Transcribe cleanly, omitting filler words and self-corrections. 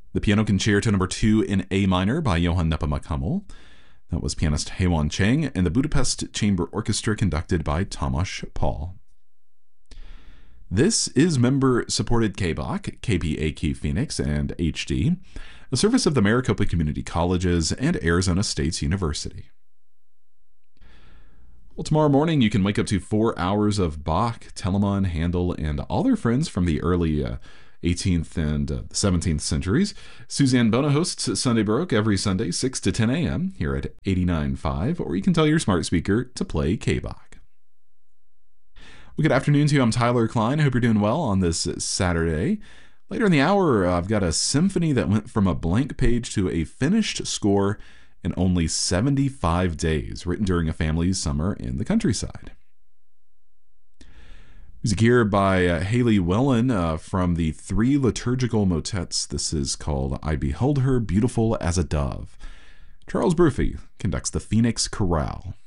The Piano Concerto Number 2 in A minor by Johann Nepomuk Hummel. That was pianist Haewon Chang, and the Budapest Chamber Orchestra conducted by Tamás Paul. This is member-supported KBOC, KPAQ Phoenix, and HD, a service of the Maricopa Community Colleges and Arizona State University. Well, tomorrow morning you can wake up to 4 hours of Bach, Telemann, Handel, and all their friends from the early 18th and 17th centuries. Suzanne Bona hosts Sunday Baroque every Sunday, 6 to 10 a.m. here at 89.5, or you can tell your smart speaker to play KBOC. Well, good afternoon to you. I'm Tyler Klein. I hope you're doing well on this Saturday. Later in the hour, I've got a symphony that went from a blank page to a finished score in only 75 days, written during a family's summer in the countryside. Music here by Haley Whelan from the 3 liturgical motets. This is called I Beheld Her Beautiful as a Dove. Charles Brophy conducts the Phoenix Chorale.